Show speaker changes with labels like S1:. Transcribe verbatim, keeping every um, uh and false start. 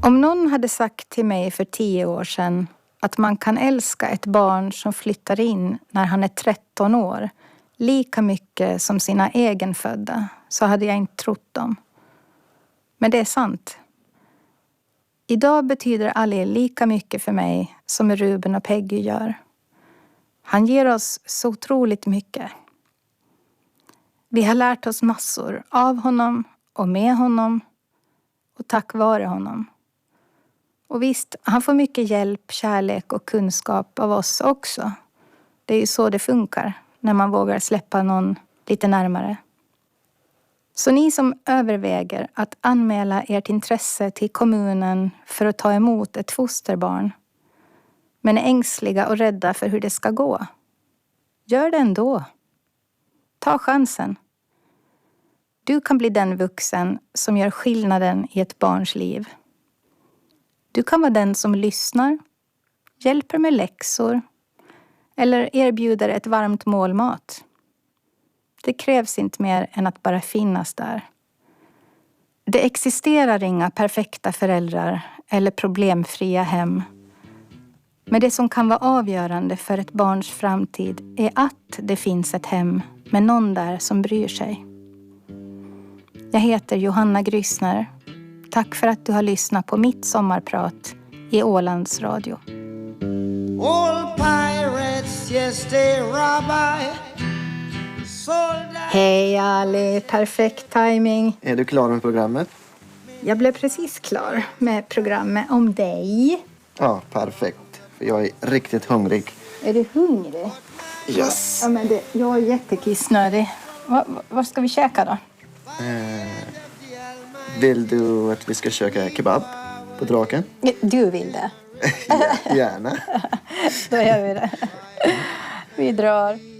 S1: Om någon hade sagt till mig för tio år sedan att man kan älska ett barn som flyttar in när han är tretton år lika mycket som sina egenfödda, så hade jag inte trott dem. Men det är sant. Idag betyder Ali lika mycket för mig som Ruben och Peggy gör. Han ger oss så otroligt mycket. Vi har lärt oss massor av honom och med honom och tack vare honom. Och visst, han får mycket hjälp, kärlek och kunskap av oss också. Det är ju så det funkar när man vågar släppa någon lite närmare. Så ni som överväger att anmäla ert intresse till kommunen för att ta emot ett fosterbarn, men är ängsliga och rädda för hur det ska gå, gör det ändå. Ta chansen. Du kan bli den vuxen som gör skillnaden i ett barns liv. Du kan vara den som lyssnar, hjälper med läxor eller erbjuder ett varmt mål mat. Det krävs inte mer än att bara finnas där. Det existerar inga perfekta föräldrar eller problemfria hem. Men det som kan vara avgörande för ett barns framtid är att det finns ett hem med någon där som bryr sig. Jag heter Johanna Grysner. Tack för att du har lyssnat på mitt sommarprat i Ålands Radio.
S2: All pirates, yes they rabbi.
S1: Hej Ali, perfekt timing.
S3: Är du klar med programmet?
S1: Jag blev precis klar med programmet om dig.
S3: Ja, perfekt. För jag är riktigt hungrig.
S1: Är du hungrig?
S3: Yes.
S1: Ja, men det, jag är jättekissnödig. Va, va, vad ska vi käka då?
S3: Eh, vill du att vi ska käka kebab på Draken?
S1: Du vill det?
S3: Ja, gärna.
S1: Då gör vi det. Vi drar.